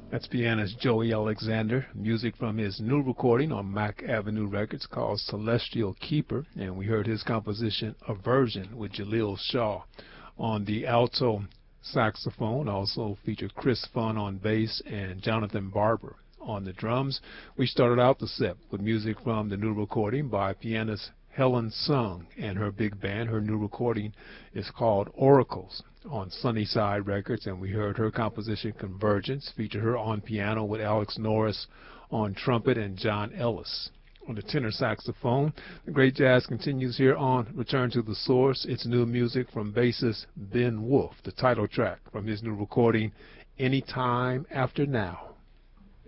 That's pianist Joey Alexander. Music from his new recording on Mack Avenue Records called Celestial Keeper. And we heard his composition Aversion with Jaleel Shaw on the alto saxophone. Also featured Chris Funn on bass and Jonathan Barber on the drums. We started out the set with music from the new recording by pianist Helen Sung and her big band. Her new recording is called Oracles on Sunnyside Records, and we heard her composition Convergence, featured her on piano with Alex Norris on trumpet and John Ellis on the tenor saxophone. The great jazz continues here on Return to the Source. It's new music from bassist Ben Wolf, the title track from his new recording Anytime After Now.